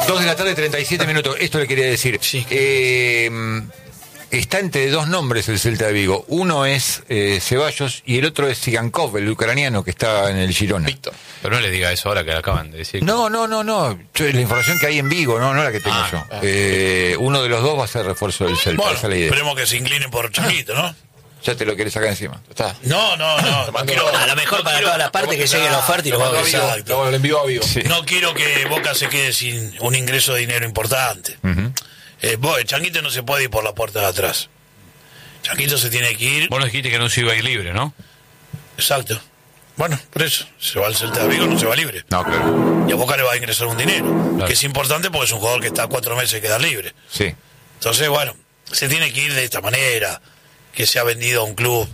2:37 p.m. Esto le quería decir. Sí. Está entre dos nombres el Celta de Vigo. Uno es Ceballos y el otro es Sigankov, el ucraniano que está en el Girona. Víctor. Pero no le diga eso ahora que le acaban de decir. No. La información que hay en Vigo, no la que tengo yo. Uno de los dos va a ser refuerzo del Celta. Bueno, esa es la idea. esperemos que se incline por Changuito, ¿no? Ya te lo querés sacar encima. Está. No. A lo mejor para todas las partes que llegue la oferta y lo vamos a ver. Exacto. Lo envió a Vigo. Sí. No quiero que Boca se quede sin un ingreso de dinero importante. El Changuito no se puede ir por la puerta de atrás. Changuito se tiene que ir. Vos nos dijiste que no se iba a ir libre, ¿no? Exacto. Bueno, por eso. Se va al Celta de Vigo, no se va libre. No, claro. Y a Boca le va a ingresar un dinero. Claro. Que es importante porque es un jugador que está 4 meses de quedar libre. Sí. Entonces, bueno, se tiene que ir de esta manera. Que se ha vendido a un club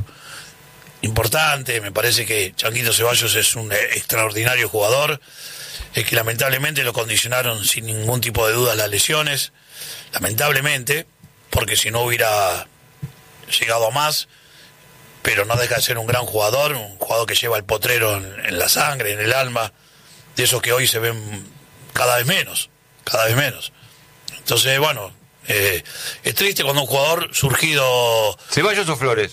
importante. Me parece que Changuito Ceballos es un extraordinario jugador. Es que lamentablemente lo condicionaron sin ningún tipo de duda las lesiones. Lamentablemente, porque si no hubiera llegado a más, pero no deja de ser un gran jugador, un jugador que lleva el potrero en la sangre, en el alma, de esos que hoy se ven cada vez menos. Entonces, bueno, es triste cuando un jugador surgido... ¿Ceballos o Flores?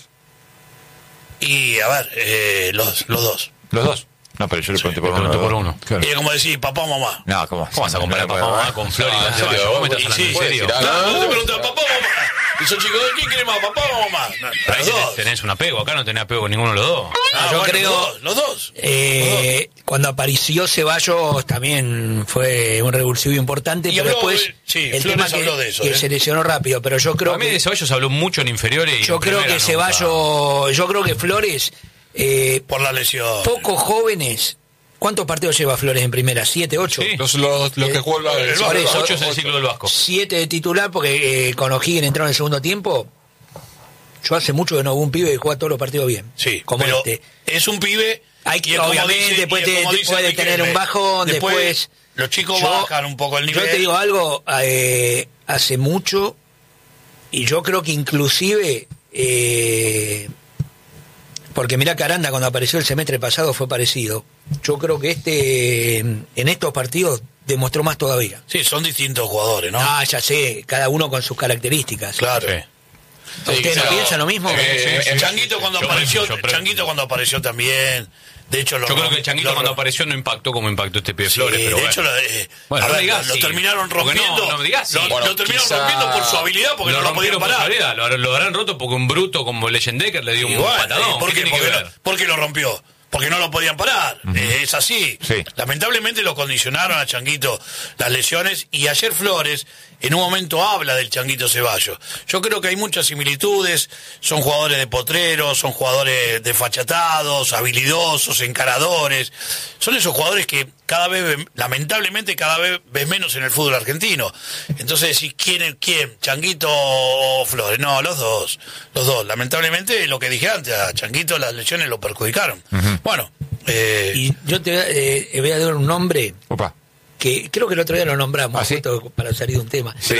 Y, a ver, los dos. ¿Los dos? No, pero yo le pregunté por Le pregunté por uno. Claro. Y es como decir, papá o mamá. No, ¿cómo ¿Cómo vas a comparar a papá mamá con Flores y con Ceballos? ¿Vos me estás hablando en serio? No te preguntas, papá o mamá. Y son chicos, ¿quién quiere más, papá o mamá? Pero ahí Los dos. tenés un apego, acá no tenés apego con ninguno de los dos. Yo creo- Los dos. Cuando apareció Ceballos también fue un revulsivo importante, Y pero habló, después sí, el Flores tema habló de eso, que se lesionó rápido, pero yo creo A mí de que Ceballos habló mucho en inferiores y yo en creo primera que nunca. Ceballos, yo creo que Flores Por la lesión. pocos jóvenes. ¿Cuántos partidos lleva Flores en primera? ¿7, 8? Sí. Los que jugó el Por eso, 8 es el ciclo del Vasco. 7 de titular porque con O'Higgins entró en el segundo tiempo. Yo hace mucho que no hubo un pibe que juega todos los partidos bien. Sí, como pero este. es un pibe. Hay y que, es como obviamente, dice- puede, y es como dice puede Riquelme, tener un bajón, después los chicos yo- bajan un poco el nivel. Yo te digo algo, hace mucho, y yo creo que inclusive, porque mirá que Aranda cuando apareció el semestre pasado fue parecido. Yo creo que en estos partidos demostró más todavía. Sí, son distintos jugadores, ¿no? Ah, ya sé, cada uno con sus características. Claro. Sí. ¿Ustedes no piensan lo mismo? Changuito cuando Yo apareció, creo- Changuito cuando apareció también. De hecho, Yo creo que el Changuito cuando apareció no impactó como impactó este pibe Sí, Flores, pero de bueno. hecho, Bueno, a no ver, digas lo sí. terminaron Porque rompiendo. no me digas sí. Lo Bueno, terminaron quizá- rompiendo por su habilidad porque no lo podían rompieron por parar. su habilidad, lo habrán roto porque un bruto como Leyendecker le dio Y un bueno, patadón. ¿por ¿Qué qué? tiene que ver? ¿Por qué lo rompió? Porque no lo podían parar. Es así. Sí. Lamentablemente lo condicionaron a Changuito las lesiones y ayer Flores en un momento habla del Changuito Ceballos. Yo creo que hay muchas similitudes. Son jugadores de potrero, son jugadores desfachatados, habilidosos, encaradores. Son esos jugadores que lamentablemente cada vez ves menos en el fútbol argentino. Entonces decís, ¿quién? ¿Changuito o Flores? No, los dos. Lamentablemente, lo que dije antes, a Changuito las lesiones lo perjudicaron. Bueno, Y yo te voy a dar un nombre Opa. que creo que el otro día lo nombramos, ¿Ah, sí? justo para salir de un tema. Sí.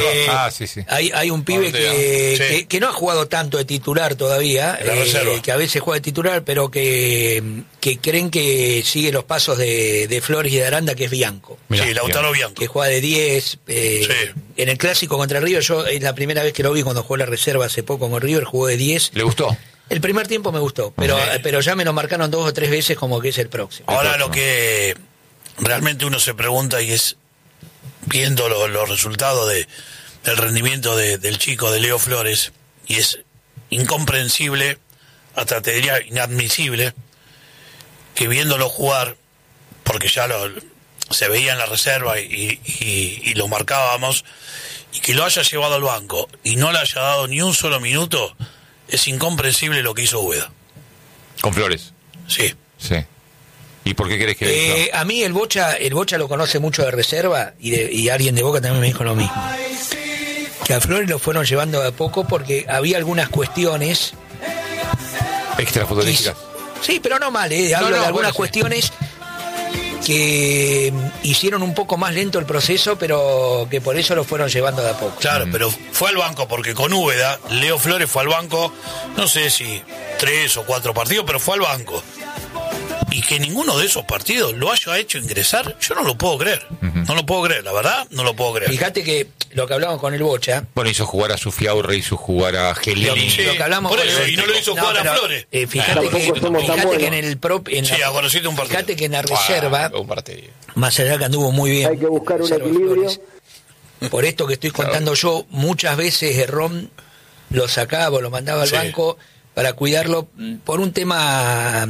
Sí. Hay un pibe Sí. que no ha jugado tanto de titular todavía, En la reserva. que a veces juega de titular, pero que creen que sigue los pasos de Flores y de Aranda, que es Bianco. Mirá, sí, Lautaro Bianco. Que juega de 10. En el clásico contra River, yo es la primera vez que lo vi cuando jugó la reserva hace poco con River, jugó de 10. ¿Le gustó? El primer tiempo me gustó, pero ya me lo marcaron 2 o 3 veces como que es el próximo. Ahora lo que realmente uno se pregunta y es, viendo los resultados del rendimiento del chico de Leo Flores, y es incomprensible, hasta te diría inadmisible, que viéndolo jugar, porque ya se veía en la reserva y lo marcábamos, y que lo haya llevado al banco y no le haya dado ni un solo minuto, es incomprensible lo que hizo Úbeda. Con Flores. Sí. Sí. ¿Y por qué crees que hizo? A mí el Bocha lo conoce mucho de reserva y alguien de Boca también me dijo lo mismo. Que a Flores lo fueron llevando de a poco porque había algunas cuestiones. Extrafutbolísticas. Sí, pero no mal, hablo de algunas bueno, sí. cuestiones que hicieron un poco más lento el proceso, pero que por eso lo fueron llevando de a poco. Claro, pero fue al banco porque con Úbeda, Leo Flores fue al banco, no sé si 3 o 4 partidos, pero fue al banco. y que ninguno de esos partidos lo haya hecho ingresar, yo no lo puedo creer. No lo puedo creer, la verdad, no lo puedo creer. Fíjate que lo que hablábamos con el Bocha. Bueno, hizo jugar a Sufiaurre, hizo jugar a Gelini. Sí, Lo que hablamos por con eso, el- y no lo hizo jugar a Flores. Fíjate que en el Sí, a Gorosito un partido. fíjate que en la reserva, Un partido. más allá que anduvo muy bien. Hay que buscar un Reserva equilibrio. Flores, por esto que estoy contando yo, muchas veces Herrón lo sacaba o lo mandaba al Sí. banco para cuidarlo por un tema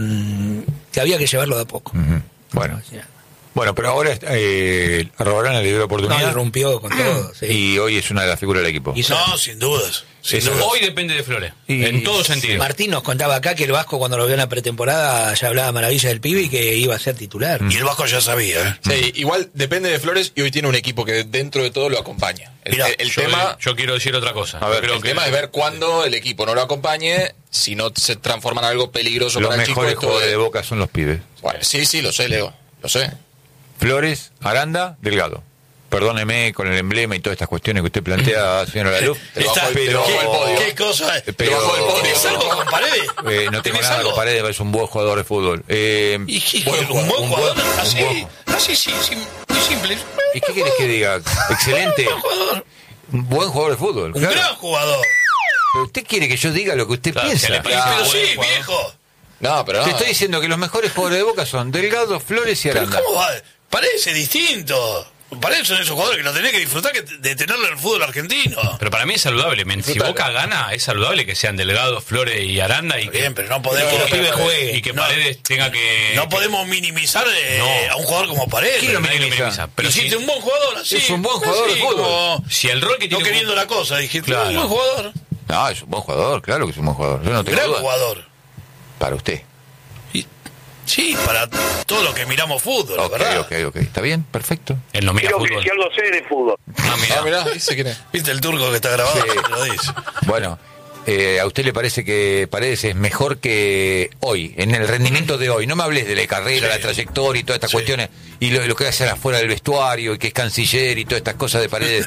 que había que llevarlo de a poco. Bueno, pero ahora Arrobarana le dio la No, oportunidad irrumpió con todo. Sí. y hoy es una de las figuras del equipo. Hizo- No, sin dudas. Sin Eso. dudas. Hoy depende de Flores, Y- en todo sentido. Martín nos contaba acá que el Vasco cuando lo vio en la pretemporada ya hablaba maravilla del pibe y que iba a ser titular. Y el Vasco ya sabía, ¿eh? Sí, igual depende de Flores y hoy tiene un equipo que dentro de todo lo acompaña. Mirá, El Yo, tema, yo quiero decir otra cosa. a ver, Creo el que tema es ver cuándo el equipo no lo acompañe, si no se transforma en algo peligroso Los para el chico. mejores esto jugadores de Boca son los pibes. Bueno, sí, lo sé, Leo. Lo sé. Flores, Aranda, Delgado. Perdóneme con el emblema y todas estas cuestiones que usted plantea, señor Laluf. Te bajó el- te pero- bajó el podio. ¿Qué cosa es? Pero- bajó el podio. ¿Tenés algo con Paredes? No tengo ¿Tenés nada algo? con Paredes, es un buen jugador de fútbol. ¿Y qué? Buen ¿Un buen jugador, jugador? Así, buen- así, sí, muy simple. ¿Y qué querés que diga? Excelente. Un jugador. Un buen jugador de fútbol. Un claro. gran jugador. Pero usted quiere que yo diga lo que usted Claro, piensa. que le parece Pero buen sí, jugador. viejo. No, pero no. Te estoy diciendo que los mejores jugadores de Boca son Delgado, Flores y Pero Aranda. ¿cómo va? Parece distinto. Paredes son esos jugadores que lo tenés que disfrutar de tenerlo en el fútbol argentino. Pero para mí es saludable. Si Disfrutalo. Boca gana, es saludable que sean Delgado, Flores y Aranda y Bien, que, pero no podemos, Que los pibes jueguen. y que No. Paredes tenga que... no podemos minimizar No. a un jugador como Paredes. ¿Quién lo Nadie lo minimiza? minimiza. Pero Hiciste si, un buen jugador así. Es un buen jugador de así, fútbol. como si el rol que no tiene... queriendo la cosa, dijiste, Claro. un buen jugador. No, es un buen jugador, claro que es un buen jugador. Yo no tengo Gran duda. jugador. Para usted. Y- sí, para todo lo que miramos fútbol, la verdad. Ok. Está bien, perfecto. Él no mira Creo que fútbol. si algo sé de fútbol. Ah, mira. Ah, mirá, dice quién es. ¿Viste el turco que está grabado? Sí. Te lo dice. Bueno, ¿a usted le parece que Paredes es mejor que hoy, en el rendimiento de hoy? No me hables de la carrera, Sí. la trayectoria y todas estas Sí. cuestiones, y lo que hace afuera del vestuario, y que es canciller y todas estas cosas de Paredes.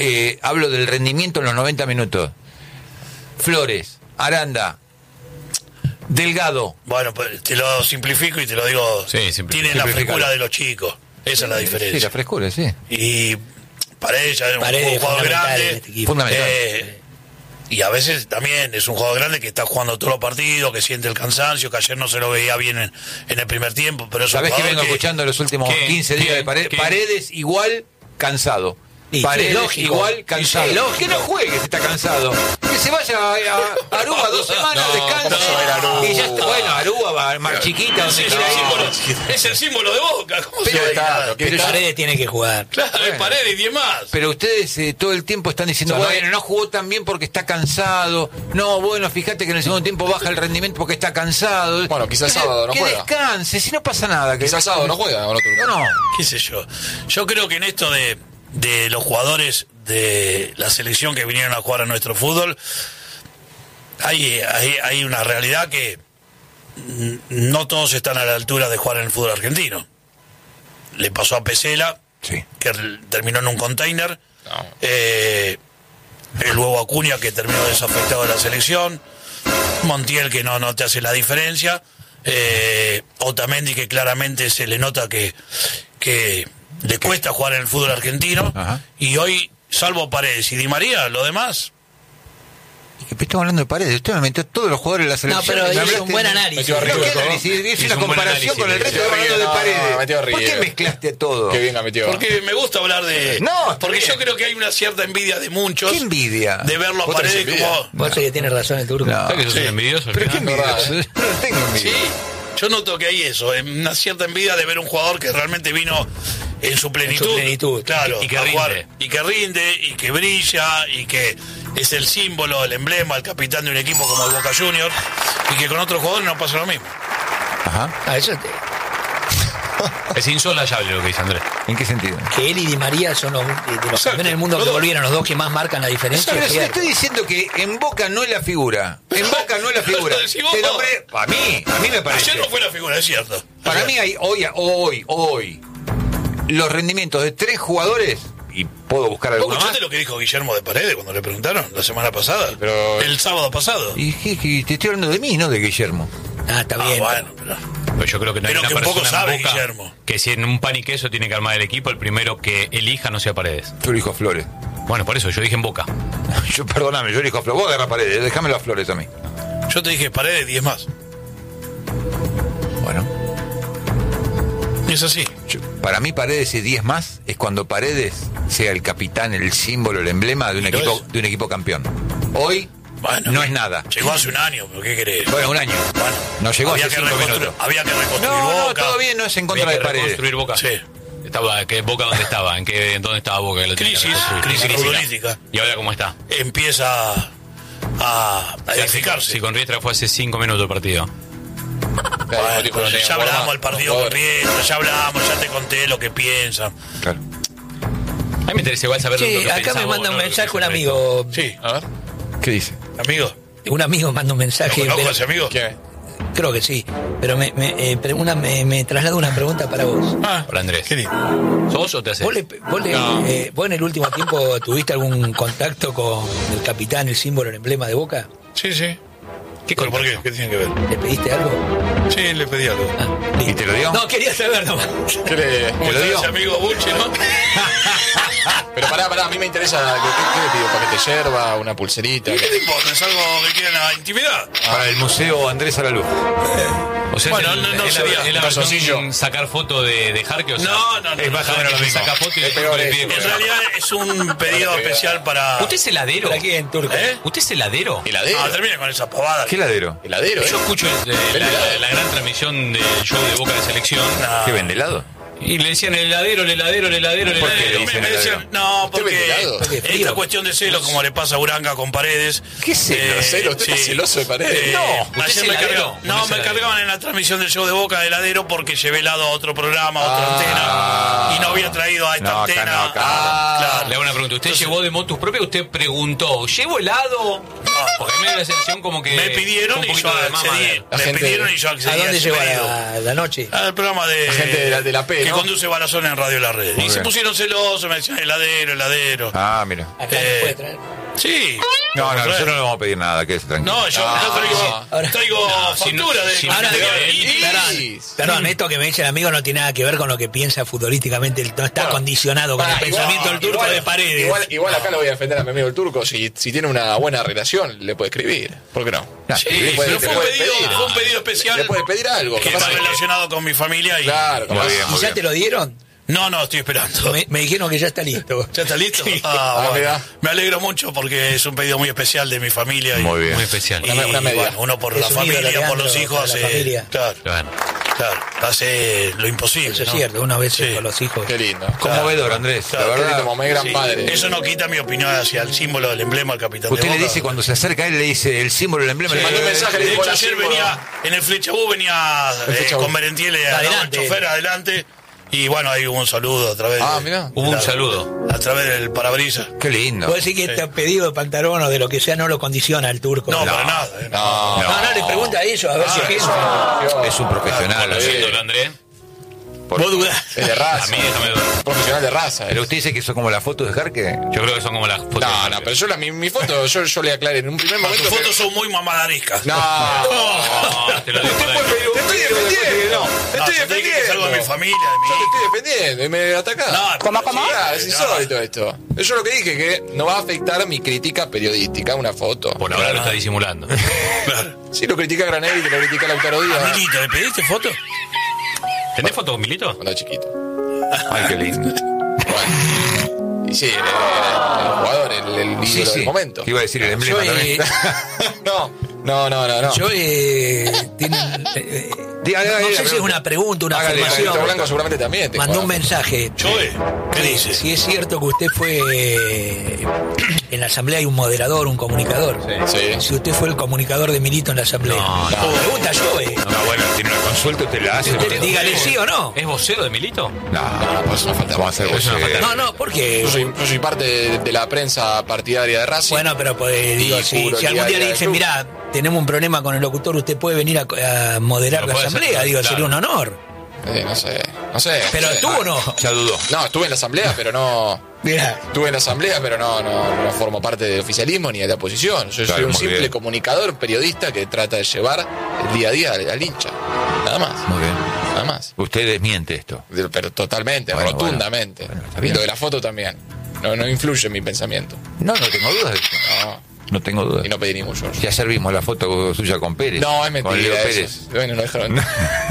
Hablo del rendimiento en los 90 minutos. Flores, Aranda, Delgado. Bueno, pues te lo simplifico y te lo digo. Sí, simplifica. Tienen la Simplificalo. frescura de los chicos. Esa es la Sí, diferencia. la frescura, sí. Y Paredes ya es Paredes un jugador fundamental grande. en este equipo. Fundamental. Y a veces también es un jugador grande que está jugando todos los partidos, que siente el cansancio, que ayer no se lo veía bien en el primer tiempo. Pero es un ¿Sabés que jugador vengo escuchando los últimos ¿Qué? 15 días ¿Qué? de Paredes? ¿Qué? Paredes igual cansado. Y Paredes sí, lógico. igual cansado. Sí, lógico. Que no juegue si está cansado. Que se vaya a Aruba 2 semanas, descanse. ¿cómo se va a ir a Aruba? Y ya está, bueno, Aruba va más chiquita, donde es el, quiera ir. símbolo, es el símbolo de Boca. ¿Cómo se Pero va a ir? está, pero está. Paredes tiene que jugar. Claro, es Bueno. Paredes y 10 más. Pero ustedes todo el tiempo están diciendo, O sea, bueno, no jugó tan bien porque está cansado. No, bueno, fíjate que en el segundo tiempo baja el rendimiento porque está cansado. Bueno, quizás sábado no que juega. descanse, si no pasa nada. Que Quizás sábado no juega con otro. No. Qué sé yo. Yo creo que en esto de los jugadores de la selección que vinieron a jugar a nuestro fútbol, hay una realidad que no todos están a la altura de jugar en el fútbol argentino. Le pasó a Pesela, Sí. que terminó en un container. No. El huevo Acuña, que terminó desafectado de la selección. Montiel, que no te hace la diferencia. Otamendi, que claramente se le nota que le cuesta jugar en el fútbol argentino. Ajá. Y hoy, salvo Paredes y Di María, lo demás. Estamos hablando de Paredes. Usted me metió todos los jugadores de la No, selección. pero Me hizo hablaste un buen de- análisis. Metió arriba. No, ¿qué análisis? Es Hizo una un buen comparación análisis, con el resto metió hablando de arriba, Paredes. metió ¿Por qué arriba. mezclaste todo? Qué bien la metió. Porque me gusta hablar de... No, está porque bien. yo creo que hay una cierta envidia de muchos. ¿Qué envidia? De verlo a Vos tenés Paredes envidia. como... Vos sé que tiene razón el turco. No. ¿Sabes que sos Sí. un envidioso? al ¿Pero qué final? envidia? verdad, No tengo envidia. Sí, yo noto que hay eso, una cierta envidia de ver un jugador que realmente vino en su plenitud. En su plenitud. Claro, Y que a rinde. jugar, y que rinde, y que brilla, y que es el símbolo, el emblema, el capitán de un equipo como el Boca Juniors, y que con otros jugadores no pasa lo mismo. Ajá. Eso Es insolayable lo que dice Andrés. ¿En qué sentido? que él y Di María son los, de los Exacto. campeones del mundo Los que dos. volvieron, los dos que más marcan la diferencia. Pero es si le cierto. estoy diciendo que en Boca no es la figura. En Boca no es la figura. Lo decís vos. Te nombré, a mí me parece. Ayer no fue la figura, es cierto. Para Ayer. mí hay hoy los rendimientos de 3 jugadores, y puedo buscar ¿Vos alguno más. escuchaste lo que dijo Guillermo de Paredes cuando le preguntaron la semana pasada? Pero- El sábado pasado. Y te estoy hablando de mí, no de Guillermo. Ah, está bien. Bueno, pero... Pero yo creo que no hay Pero una que un poco persona sabe, en Boca Guillermo. que si en un pan y queso tiene que armar el equipo, el primero que elija no sea Paredes. Yo elijo a Flores. Bueno, por eso yo dije en Boca. Perdóname, yo elijo a Flores. Vos agarra Paredes, déjamelo a Flores a mí. Yo te dije Paredes 10 más. Bueno. Y es así. Para mí Paredes y 10 más es cuando Paredes sea el capitán, el símbolo, el emblema de un equipo campeón. Hoy Bueno, no es nada. Llegó hace un año, pero ¿qué querés? Bueno, un año. Bueno, No llegó había hace que 5 reconstruir- minutos. Había que reconstruir No, Boca. todavía no es en contra de Había que Paredes. reconstruir Boca. Sí. Estaba, ¿qué Boca dónde estaba? ¿Dónde estaba Boca? Que lo tenía que Crisis, reconstruir. crisis futbolística. ¿Y ahora cómo está? Empieza a edificarse. Si con Riestra fue hace 5 minutos el partido. Bueno, Dijo, no tenía ya forma. hablamos del partido con Riestra, ya hablamos, ya te conté lo que piensan. Claro. A mí me interesa igual saber lo Che, que acá pensás me vos, manda ¿no? un mensaje un amigo. Sí, A ver. ¿Qué dice? amigo. Un amigo manda un ¿Lo mensaje. conozco pero- a ese amigo? ¿Qué? creo que sí. Pero me traslada una pregunta para vos. Hola, Andrés. ¿Qué dice? ¿Sos o te haces? ¿Vos en el último tiempo tuviste algún contacto con el capitán, el símbolo, el emblema de Boca? Sí, sí. ¿Qué ¿Pero por qué? contacto? ¿Qué tiene que ver? ¿Le pediste algo? Sí, le pedí algo. Ah, listo. ¿Y te lo dio? No, quería saber nomás. ¿Qué le- ¿Cómo lo está dio? ese amigo Buche, no? Pero pará, a mí me interesa. ¿Qué le pido? ¿Paquete yerba? ¿Una pulserita? ¿Qué te importa? ¿Es algo que quiera la intimidad? Para el Museo Andrés Alaluz. O sea, Bueno, es no es sería es la un calzoncillo. versión sacar foto de Jarque, o sea, No. es más o menos lo mismo. Saca foto y Es después peor le eso. pide En cosas. realidad es un pedido especial para... ¿Usted es heladero? ¿Para qué en Turco? ¿Usted es heladero? ¿Heladero? No, termine con esa pavada. ¿Qué ladero? ¿Heladero? Yo escucho la gran transmisión del show de Boca de Selección ¿Qué vende helado? y le decían el heladero. ¿Por qué le Me dicen decían, no, ¿Usted porque vende helado? Porque esta frío. cuestión de celos, como le pasa a Uranga con Paredes. ¿Qué celos? ¿Celo? ¿Usted está celoso de Paredes? No, ¿usted ayer es me heladero? cargaban, ¿O no es me heladero? cargaban en la transmisión del show de Boca de heladero porque llevé helado a otro programa, a otra antena, y no había traído a esta No, acá antena. no, acá. Claro. Le hago una pregunta. ¿Usted llevó de motus propio? ¿Usted preguntó, ¿llevo helado? Porque a mí me da la sensación como que... Me pidieron un y yo poquito de mama accedí. de- La Me gente- pidieron y yo accedí. ¿A dónde ese llegó pedido. la noche? Al programa de La gente de la P, que ¿no? conduce Balazón en Radio La Red. Y se bien. pusieron celosos, me decían heladero. Ah, mira. Acá no puede traer. Sí. No, Trae. nosotros no le vamos a pedir nada, que es tranquilo. No, yo traigo si no- factura de... si no Ahora, te queda Perdón, esto que me dice el amigo no tiene nada que ver con lo que piensa futbolísticamente, no está Bueno, condicionado con el Pará, pensamiento del turco de Paredes. Igual acá lo voy a defender a mi amigo el turco. Si tiene una buena relación, le puede escribir. ¿Por qué no? Sí, Le puede- pero le fue un puede pedido, pedir. fue un pedido especial Le puede pedir algo. que capaz va que- relacionado con mi familia. Y... Claro, Muy capaz- bien, ¿Y muy ya bien. te lo dieron? No, estoy esperando. Me dijeron que ya está listo. ¿Ya está listo? Sí. Bueno. mirá. Me alegro mucho porque es un pedido muy especial de mi familia. Muy bien. Muy especial. Y, Una media. bueno, uno por Es la un ídolo, familia, por Leandro, los hijos, para la hace, familia. Claro. claro, hace lo imposible. Eso es ¿no? cierto, una vez Sí. con los hijos. Qué lindo. Conmovedor, Andrés. Claro, La Qué lindo, verdad. como mi gran Sí. padre. Eso no quita mi opinión hacia el símbolo del emblema del capitán Usted de le Boca. dice, cuando se acerca a él, le dice el símbolo, el emblema. Sí, le mandó un mensaje, le De dijo, hecho, "Hola, ayer símbolo". venía, en el Flechabú venía Flechabú. con Merentiel Adelante. el chofer adelante. Y bueno, ahí hubo un saludo a través Ah, de- mirá. Hubo un saludo. a través del parabrisas. Qué lindo. ¿Puedo decir que este pedido de pantalón o de lo que sea no lo condiciona al turco? No, para nada. No, No, le pregunta a ellos, a ver si piensa. Es un profesional. Conociéndolo, Andrés. Por- Vos dudás. es de A raza. mí déjame ver. Profesional de raza. Pero usted dice que son como las fotos de Jarque. Yo creo que son como las fotos. No, pero yo mi foto, yo le aclaré en un primer momento. Tus fotos son muy mamadariscas. No. No, te lo digo por ahí. Te estoy defendiendo. Te estoy yo te dije que es algo de mi defendiendo. familia, de mi Yo te hijo. estoy defendiendo y me atacás. No, ¿Cómo? Claro, es insólito esto. Yo lo que dije que no va a afectar mi crítica periodística, una foto. Por ahora lo está disimulando. Claro. Si lo critica Granelli, que lo critica Lautaro Díaz Amiguito, ¿le pediste foto? ¿Tenés foto con Milito? cuando era chiquito. Ay, qué lindo. Bueno. Y sí, el jugador, el ídolo Sí, sí. del momento. ¿Qué iba a decir el emblema Yo, también? No. Yo, no sé si es una pregunta, una Hágale, Marito afirmación. Blanco seguramente también. te Mandó un juega. mensaje. Joe, ¿qué dice? Si es cierto que usted fue en la asamblea hay un moderador, un comunicador. Sí. Si usted fue el comunicador de Milito en la asamblea. No, Pregunta yo, No, bueno, tiene una consulta, usted la hace. Usted dígale sí o no. ¿Es vocero de Milito? No, pues es una falta de vamos a hacer Es una vocero. falta No, porque. Yo soy parte de la prensa partidaria de Racing. Bueno, pero pues, digo, Y si cubro el algún día día le del dicen, club. mirá, tenemos un problema con el locutor, usted puede venir a moderar Lo la puede asamblea, hacer, digo, claro. sería un honor. No sé. No sé. Pero estuvo o no. Ya dudó. No, estuve en la asamblea, pero no. Mirá. Estuve en la asamblea, pero no formo parte del oficialismo ni de la oposición. Yo Claro, soy un muy simple bien. comunicador, periodista que trata de llevar el día a día al hincha. Nada más. Muy bien. Nada más. Usted desmiente esto. Pero totalmente, Bueno, rotundamente. bueno, está Y bien. lo de la foto también. No influye en mi pensamiento. No tengo dudas de eso. No, No tengo dudas. y no pedí ningún George. Ya servimos la foto suya con Pérez. No, es Con Leo mentira. Pérez. Eso. Bueno, no dejaron.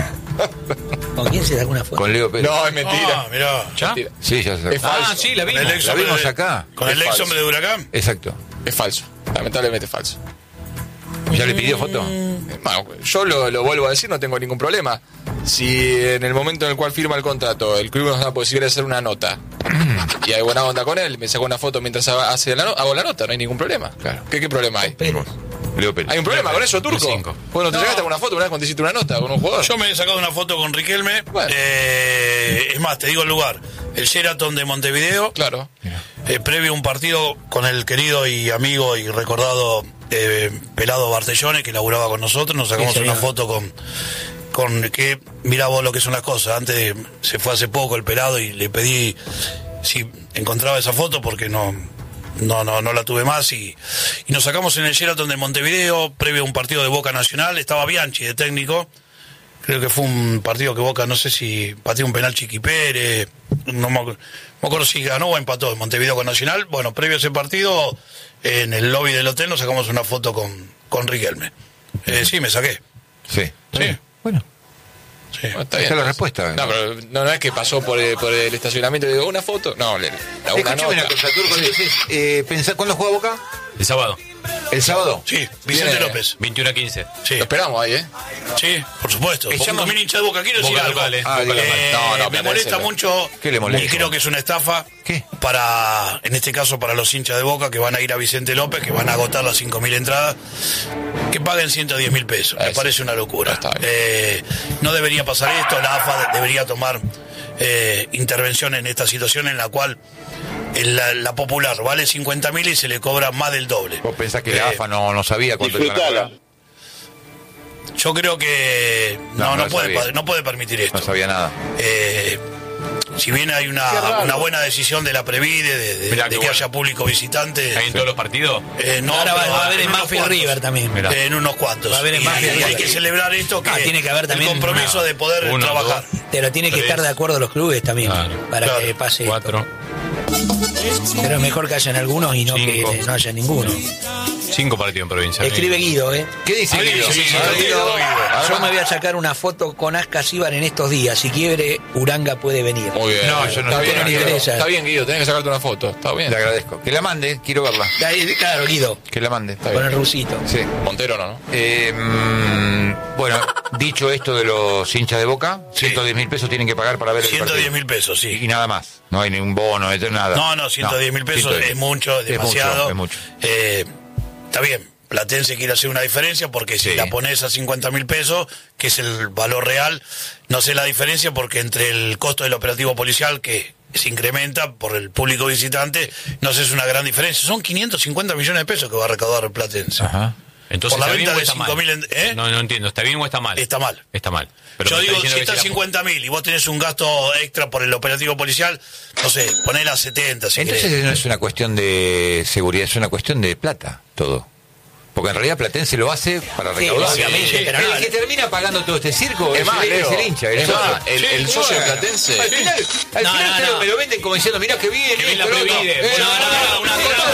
¿Con quién se da alguna foto? Con Leo Pérez. No, es mentira. Ah, mirá. ¿Ya? Mentira. Sí, ya se Es falso. Ah, sí, la Con vimos. el ex La hombre vimos de- acá. Con Es el ex falso. hombre de Huracán. Exacto. Es falso. Lamentablemente es falso. ¿Ya le pidió foto? Bueno, yo lo vuelvo a decir, no tengo ningún problema. Si en el momento en el cual firma el contrato el club nos da la posibilidad de hacer una nota y hay buena onda con él, me saco una foto mientras hace hago la nota, no hay ningún problema. Claro. ¿Qué problema hay? Pérez. Leo Pérez. ¿Hay un problema con eso, Turco? 5. Bueno, ¿te No. llegaste a una foto una vez cuando hiciste una nota con un jugador? Yo me he sacado una foto con Riquelme. Bueno. Es más, te digo el lugar. El Sheraton de Montevideo. Claro. Previo a un partido con el querido y amigo y recordado Pelado Bartellone, que laburaba con nosotros. Nos sacamos Sí, una señor. foto con que, mirá vos lo que son las cosas. Antes se fue hace poco el Pelado y le pedí si encontraba esa foto porque no la tuve más y nos sacamos en el Sheraton de Montevideo previo a un partido de Boca Nacional. Estaba Bianchi de técnico. Creo que fue un partido que Boca, no sé si pateó un penal Chiqui Pérez, no me acuerdo si ganó o empató en Montevideo con Nacional. Bueno, previo a ese partido, en el lobby del hotel nos sacamos una foto con Riquelme. Sí, me saqué. Sí. Sí. Bueno, Sí. Bueno, Esta es la respuesta. No, pero no es que pasó por el estacionamiento y digo, una foto. No, una Escúchame nota. una cosa, Turco. Entonces, ¿cuándo juega Boca? El sábado, ¿El sábado? Sí, Vicente Viene- López. 21-15. Sí, Lo esperamos ahí, ¿eh? sí, por supuesto. Es 5.000 hinchas de Boca. Quiero decir Boca algo. local, Ah, Boca digo, local. No, Me Platense molesta no. mucho. ¿Qué le molesta? Y creo que es una estafa. ¿Qué? Para, en este caso, para los hinchas de Boca que van a ir a Vicente López, que van a agotar las 5.000 entradas, que paguen 110.000 pesos. Me Eso. parece una locura. Está bien. No debería pasar esto. La AFA debería tomar intervención en esta situación en la cual la popular vale 50.000 y se le cobra más del doble. ¿Vos pensás que la AFA no sabía cuánto iban a cobrar? Yo creo que No no puede sabía. permitir esto. No sabía nada. Si bien hay una buena decisión de la Previde Mirá de qué que bueno. haya público visitante, ¿Hay en todos los partidos? no, Ahora pero va a haber en unos Banfield cuantos. River también. Mirá. En unos cuantos. Va a haber en Y Banfield hay River. que celebrar esto, que Tiene que haber también el compromiso una- de poder uno, trabajar. Pero tiene que Tres. estar de acuerdo los clubes también Claro. para Claro. que pase esto. 4, Pero es mejor que hayan algunos y no 5. que no haya ninguno. 5 partidos en provincia. Escribe Guido, ¿Qué dice Guido? sí, A ver, Guido. Yo me voy a sacar una foto con Ascas Ibar en estos días. Si quiebre, Uranga puede venir. Muy bien. No, yo no está sé, bien, no me Guido. interesa. Está bien, Guido, tenés que sacarte una foto. Está bien. Le agradezco. Que la mande, quiero verla. Claro, Guido, Que la mande. Está con bien. el rusito. Sí. Montero no, ¿no? Bueno, dicho esto de los hinchas de Boca, Sí. 110.000 pesos tienen que pagar para ver el 110.000 pesos, partido. sí. Y nada más. No hay ningún bono, nada. No, 110.000 pesos 110.000. es mucho, Es demasiado. mucho. Está bien, Platense quiere hacer una diferencia porque si Sí. la pones a 50.000 pesos, que es el valor real, no sé la diferencia porque entre el costo del operativo policial que se incrementa por el público visitante, no sé, es una gran diferencia. Son 550 millones de pesos que va a recaudar Platense. Ajá. Entonces, Por la ¿está bien venta o de está mal? 5.000 ¿eh? No entiendo. ¿Está bien o está mal? Está mal. Está mal. Pero Yo me digo, diciendo si que está la- 50.000 y vos tenés un gasto extra por el operativo policial, no sé, ponela a 70 si Entonces querés. no es una cuestión de seguridad, es una cuestión de plata, todo. Porque en realidad Platense lo hace para Sí, recaudar. obviamente, pero el no- que termina pagando todo este circo Es es, más, es Leo, el hincha. es socio. más, el socio de Platense. Al final, No, no. me lo venden como diciendo, mirá que bien, Que bien la esto, lo otro. Previde. Una cosa,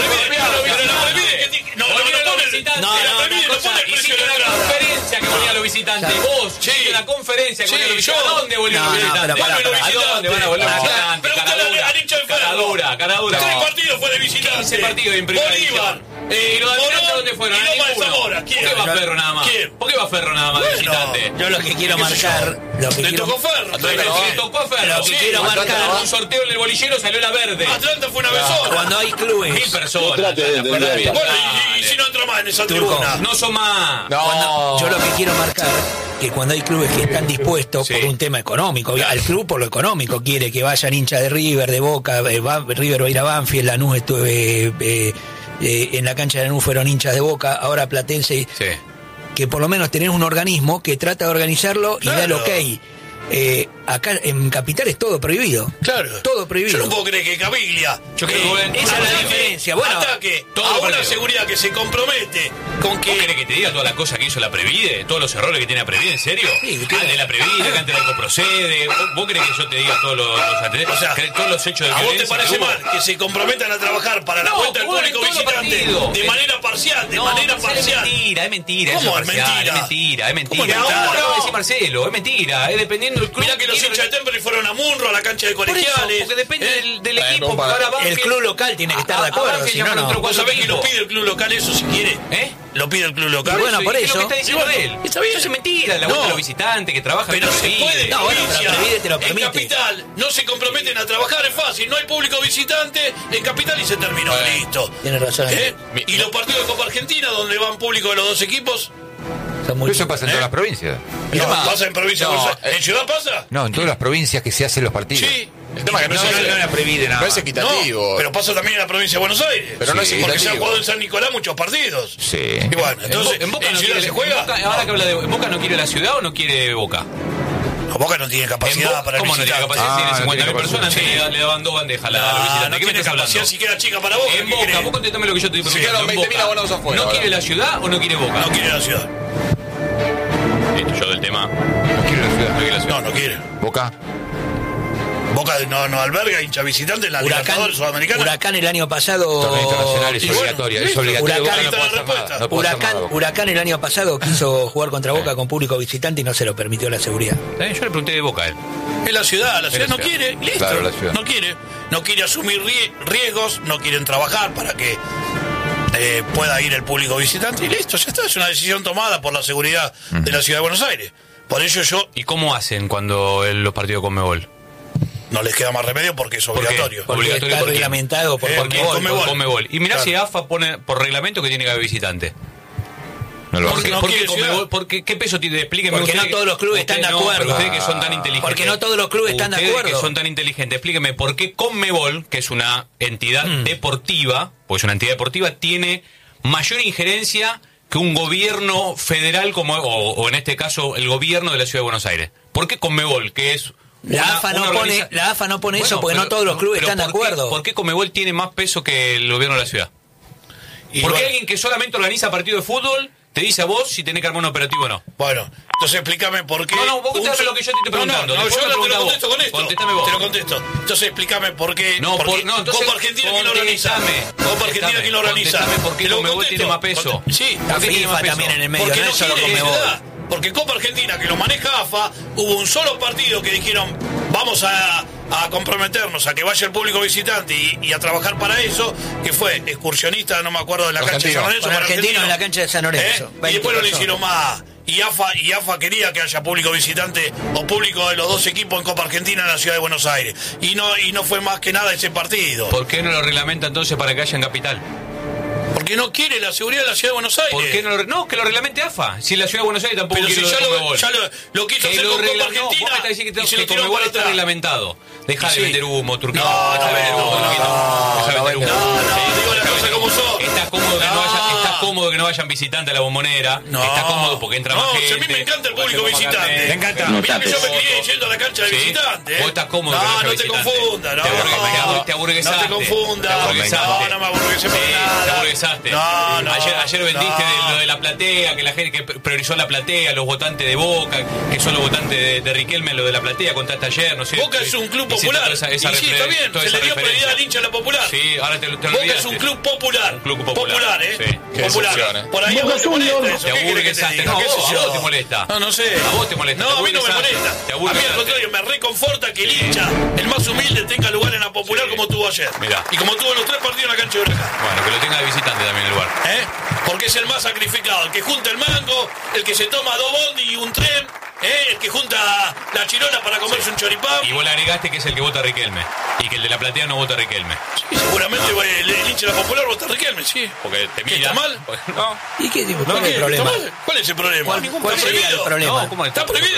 hiciste una conferencia que ponía a los visitantes. Vos hiciste una conferencia que ponía a los visitantes. ¿A dónde volvieron los No, visitantes? pero ¿A dónde van a volver los visitantes? Cara dura. 3 partidos fue de visitante. 15 partidos en primera Bolívar. división. ¿Y los de Atlanta dónde fueron? Y A Loma de ninguno. Zamora. ¿Por ¿Quién? qué va Ferro nada más? ¿Quién? ¿Por qué va Ferro nada más de Bueno, visitante? Yo lo que quiero marcar, Le tocó Ferro. Pero le tocó a Ferro. Lo que quiero marcar- Un sorteo en el bolillero salió la verde. Atlanta fue una vez sola. cuando hay 1000 clubes, personas. trate de entenderlo. Bueno, y si no entra más en esa Turco. tribuna. No son más. No. yo lo que quiero marcar que cuando hay clubes que están dispuestos Sí. por un tema económico, al club por lo económico quiere que vayan hinchas de River, de Boca, River va a ir a Banfield, Lanús en la cancha de Lanús fueron hinchas de Boca, ahora Platense, Sí. que por lo menos tenés un organismo que trata de organizarlo y da el Claro. ok. acá en Capital es todo prohibido. Claro. Todo prohibido. Yo no puedo creer que Caviglia. Yo creo que esa es la diferencia. Bueno, ataque todo a una partido. seguridad que se compromete con ¿Vos querés que. que te diga todas las cosas que hizo la Previde? ¿Todos los errores que tiene la Previde? ¿En serio? Sí, que tiene- Antes la Previde, que antes la Ecoprocede. ¿Vos querés que yo te diga todos los antecedentes? O sea, todos los hechos de ¿A vos te violencia parece que hubo? mal que se comprometan a trabajar para la No, vuelta del que jueguen público todos los visitante partidos. de manera parcial? De No, manera Marcelo, parcial. Es mentira. ¿Cómo eso es parcial, mentira? Es mentira, es mentira. ¿Cómo es mentira? No, lo va a decir Marcelo, es mentira. Es dependiendo del club. Mirá que los quiere- hinchas de Temperley fueron a Munro, a la cancha de Por eso, colegiales. porque depende del equipo. compa, Porque ahora el Banfield- club local tiene que estar de acuerdo, Banfield si ya no, fueron no. otro ¿Vos cuatro sabés que lo equipos. pide el club local eso si quiere? ¿Eh? Lo pide el club local. Y bueno, por es eso. lo que está diciendo Y bueno, él. está bien. Eso es mentira, la No. vuelta de los visitantes que trabajan. Pero en se Previde. puede, No, bueno, pero provincia. Previde te lo En permite. Capital no se comprometen a trabajar, es fácil. No hay público visitante en Capital y se terminó. Listo. Tienes razón. Y los partidos de Copa Argentina, donde van público de los dos equipos, Son muy- Eso pasa en todas las provincias. no, más? pasa en provincia. No, de Buenos Aires. ¿En Ciudad pasa? No, en todas las provincias que se hacen los partidos. Sí. El tema es que no, No, es, no la Previde nada no es más. equitativo. No, pero pasa también en la provincia de Buenos Aires. Pero no es Porque se han equitativo. jugado en San Nicolás muchos partidos. Sí. Y bueno, entonces, En Boca ¿en no Ciudad quiere, se juega? en Boca- ahora que habla de ¿en Boca no quiere la ciudad o no quiere Boca? No, Boca no tiene En capacidad Boca, para el ¿cómo no tiene visitante. capacidad? Ah, Tiene no 50.000 tiene personas, capacidad. le daban dos bandejas a la visitante. No ¿Qué me tiene estás hablando? capacidad siquiera chica para Boca. En ¿qué Boca, querés? vos contestame lo que yo te estoy Sí, preguntando. quedaron En 20.000 Boca, abonados afuera, ¿no ahora. quiere la ciudad o no quiere Boca? No quiere la ciudad. Listo, yo del tema. No quiero la ciudad. No quiere la ciudad. No, no quiere. Boca. Boca no alberga hincha visitante en la Libertadores Sudamericana. Huracán el año pasado. Torneo internacional es y bueno, obligatorio. Es listo. obligatorio. Huracán, Boca no está puede la hacer nada. respuesta. No puede hacer nada, Boca. Huracán el año pasado quiso jugar contra Boca con público visitante y no se lo permitió la seguridad. Yo le pregunté de Boca a él. Es la ciudad la no ciudad. quiere, listo. Claro, la ciudad. No quiere asumir riesgos, no quieren trabajar para que pueda ir el público visitante y listo, ya está. Es una decisión tomada por la seguridad de la ciudad de Buenos Aires. Por ello yo ¿Y cómo hacen cuando los partidos con Conmebol? no les queda más remedio porque es ¿Por qué? obligatorio. Porque Obligatorio, está ¿por qué? reglamentado por Porque Conmebol. Conmebol. Conmebol. Y mirá Claro. si AFA pone por reglamento que tiene que haber visitante. No lo Porque hace. no ¿Por qué quiere Conmebol? ciudad. ¿Por qué peso tiene? Explíqueme. Porque ustedes no todos los clubes están de ustedes acuerdo. pero ustedes que son tan inteligentes. Porque no todos los clubes están de Ustedes acuerdo. que son tan inteligentes, explíqueme por qué Conmebol, que es una entidad deportiva, pues una entidad deportiva, tiene mayor injerencia que un gobierno federal como o en este caso el gobierno de la Ciudad de Buenos Aires. ¿Por qué Conmebol, que es La AFA no pone eso porque no todos los clubes están de acuerdo. ¿Por qué Conmebol tiene más peso que el gobierno de la ciudad? Y ¿Por qué bueno, alguien que solamente organiza partidos de fútbol te dice a vos si tenés que armar un operativo o no? bueno, entonces explícame por qué. No, vos contame un- lo que yo te estoy preguntando. No, Después yo me no te pregunta lo vos. contesto con esto. Contéstame vos. Te lo contesto. Entonces explícame por qué. No, porque entonces, Copa Argentina quién lo organiza. contestame, Copa Argentina quién lo organiza. contestame por qué Te lo Conmebol contesto. tiene más peso. Sí, La ¿Por qué tiene FIFA más peso? también en el medio, porque no no es solo quiere Conmebol. ciudad. Porque Copa Argentina, que lo maneja AFA, hubo un solo partido que dijeron vamos a comprometernos a que vaya el público visitante y a trabajar para eso, que fue excursionista, no me acuerdo de la cancha de San Lorenzo. Con para Argentino en la cancha de San Lorenzo. Y 20 después no le personas. hicieron más. Y AFA quería que haya público visitante o público de los dos equipos en Copa Argentina en la ciudad de Buenos Aires. Y no fue más que nada ese partido. ¿Por qué no lo reglamenta entonces para que haya en Capital? Porque no quiere la seguridad de la ciudad de Buenos Aires. ¿Por qué no lo No, que lo reglamente AFA. Si la Ciudad de Buenos Aires tampoco Pero si quiere ya lo de Conmebol. lo quiso Que hacer lo con Copa regla- no, Argentina. vos me estás diciendo y se que lo tiró Conmebol para está atrás. reglamentado. Deja de Sí. vender humo, Turquía. No, Deja de vender humo, no, Turquía. no, Deja de vender humo. digo las cosas como son. Está cómodo que no vayan, está cómodo que no vayan visitantes a la Bombonera. No. Está cómodo porque entra más No, gente. si a mí me encanta el público porque hay más visitante. carne. Me encanta. Mirá que yo me crié yendo a la cancha de Sí. visitante. Vos estás cómodo No, con la no te visitante. confundas. No, Te aburguesaste. No te confundas. Te aburguesaste. No me aburguesé por Sí, nada. te aburguesaste. No. Ayer vendiste no. lo de la platea, que la gente que priorizó la platea, los votantes de Boca, que son los votantes de Riquelme, lo de la platea, contaste ayer, no sé. Boca es un club Hiciste popular. toda esa Y sí, está bien. toda Se esa le dio referencia. prioridad al hincha de la popular. Sí, ahora te lo Boca olvidaste. es un club popular. Un club popular. ¿eh? Sí. Qué Popular. decepción, ¿eh? Por ahí a vos te molesta eso. Te ¿Qué querés que te aburguesaste. diga? No, ¿Qué sé a yo? vos te molesta. No sé. A vos te molesta. No, te a mí no me aburguesaste. molesta. Te A mí al aburguesaste. contrario, me reconforta que el hincha, el más humilde, tenga lugar en la popular Sí. como tuvo ayer. Mirá. Y como tuvo en los 3 partidos en la cancha de Huracán. Bueno, que lo tenga de visitante también el lugar. Porque es el más sacrificado, el que junta el mango, el que se toma 2 bondi y un tren, el que junta la chirola para comerse un choripán. Y vos le agregaste que es el que vota a Riquelme. Y que el de la platea no vota a Riquelme. Y seguramente el hincha de la popular vota a Riquelme, sí. Porque te ¿Qué, mira. está mal? No. ¿Y qué tipo? No, ¿Cuál es ¿qué? el problema? ¿Está mal? ¿Cuál es el problema? ¿Cuál ¿Está sería el prohibido? problema? No, ¿cómo ¿Está prohibido?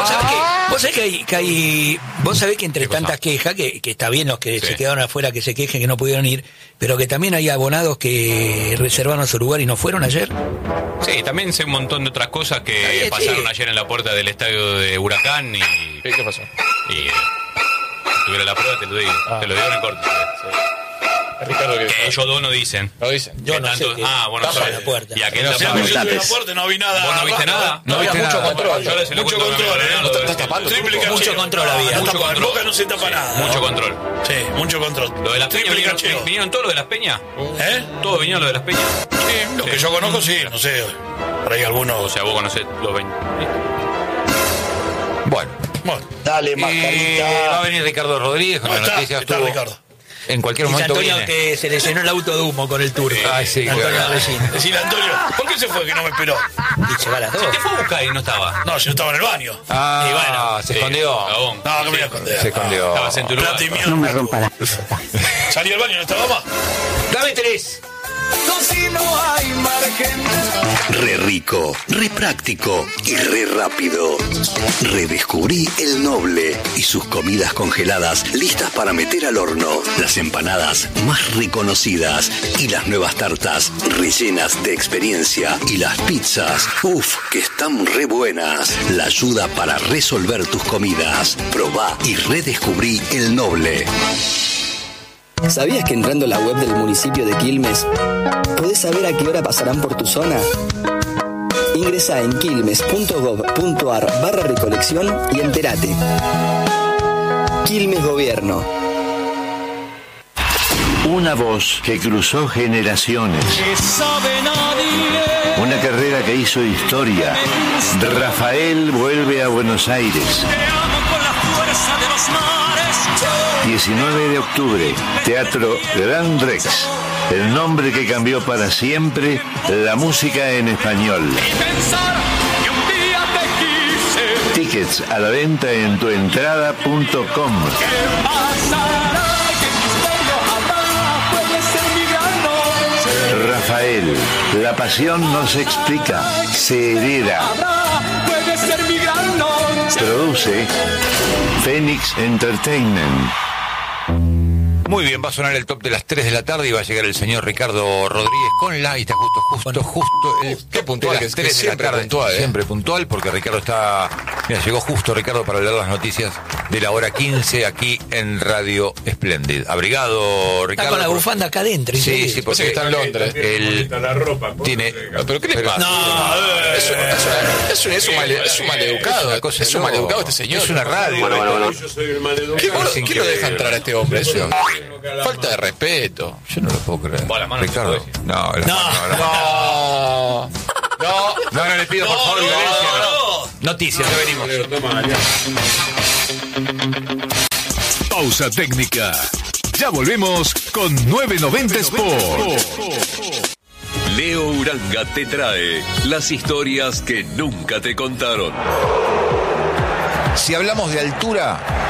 Vos sabés que hay vos sabés que entre ¿Qué cosa? tantas quejas, que está bien los que Sí. se quedaron afuera, que se quejen, que no pudieron ir, pero que también hay abonados que reservaron su lugar y no fueron ayer. Sí, también sé un montón de otras cosas que Está bien, pasaron sí. ayer en la puerta del estadio de Huracán y Y, ¿Qué pasó? y si tuviera la prueba, te lo digo. Te lo digo en el corte. Ricardo, Que ellos dos no dicen. lo dicen. Yo Que no sé que bueno, tapa sabe. la puerta. Y aquel No, tapaba. Yo tapes. en la puerta no vi nada. ¿Vos no viste nada? No viste mucho nada. control. Yo les Mucho control, ¿Estás tapando? Triple Mucho cachero. control había. En Mucho control. Boca no se tapa nada. Mucho control. Sí, mucho control. Lo de las peñas, Triple cachero. ¿vinieron todos los de las peñas? ¿Eh? ¿Todos vinieron los de las peñas? Sí, lo que yo conozco, sí, no sé. Por ahí O algunos. sea, vos conocés los 20. Bueno. Bueno, Dale, Va a mascarita. venir Ricardo Rodríguez con no las está, noticias. está Tuvo- Ricardo. En cualquier Y momento Antonio viene. que se le llenó el auto de humo con el tour. Ay, sí, Antonio claro. Resino. Decirle a Antonio, ¿por qué se fue que no me esperó? Y se va a las 2. Te fue a buscar y no estaba. No, yo estaba en el baño. Ah, Y bueno, se escondió. Cagón. no, que me voy a esconder. Se escondió. Estabas en tu lugar. Plata y mierda. No me rompa la... Salí del baño y no estaba más. Dame 3. Re rico, re práctico y re rápido. Redescubrí El Noble y sus comidas congeladas listas para meter al horno. Las empanadas más reconocidas y las nuevas tartas rellenas de experiencia. Y las pizzas, que están re buenas. La ayuda para resolver tus comidas. Probá y redescubrí El Noble. ¿Sabías que entrando a la web del municipio de Quilmes podés saber a qué hora pasarán por tu zona? Ingresá en quilmes.gov.ar/recolección y entérate. Quilmes Gobierno. Una voz que cruzó generaciones. Una carrera que hizo historia. Rafael vuelve a Buenos Aires. 19 de octubre, Teatro Gran Rex. El nombre que cambió para siempre la música en español. Tickets a la venta en tuentrada.com. Rafael, la pasión no se explica, se hereda. Produce Phoenix Entertainment. Muy bien, va a sonar el top de las 3 de la tarde y va a llegar el señor Ricardo Rodríguez con la... Y está justo el... Qué puntual, a las que 3 de la siempre tarde. puntual, Siempre puntual, porque Ricardo está... Mira, llegó justo Ricardo para leer las noticias de la hora 15 aquí en Radio Splendid. Abrigado, Ricardo. Está con la bufanda acá adentro. Sí, increíble. sí, porque Parece que está en Londres. él tiene... ¿Pero qué le pasa? Es un maleducado. Es un maleducado este señor. Es una radio. Bueno. ¿Qué lo deja entrar a este hombre? Eso. Falta de respeto. Yo no lo puedo creer. Vos, la mano Ricardo. no se puede No, la mano, No. no le pido por favor violencia. No. Noticias, ya venimos. Pausa técnica. Ya volvemos con 990 Sport. Leo Uranga te trae las historias que nunca te contaron. Si hablamos de altura,